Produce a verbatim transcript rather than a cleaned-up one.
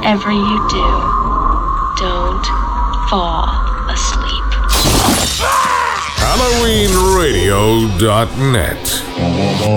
whatever you do, don't fall asleep. Halloween Radio dot net